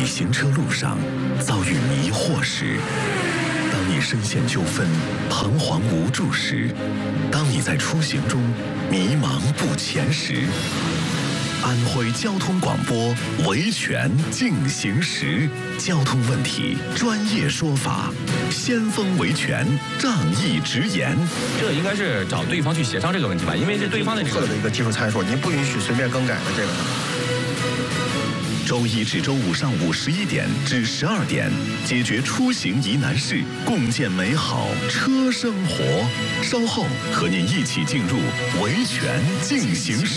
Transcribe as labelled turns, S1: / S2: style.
S1: 行车路上遭遇迷惑时，当你深陷纠纷、彷徨无助时，当你在出行中迷茫不前时，安徽交通广播维权进行时，交通问题专业说法，先锋维权仗义直言。
S2: 这应该是找对方去协商这个问题吧，因为这对方的这个
S3: 的一个技术参数，您不允许随便更改的这个。
S1: 周一至周五上午11点至12点，解决出行疑难事，共建美好车生活。稍后和您一起进入维权进行时。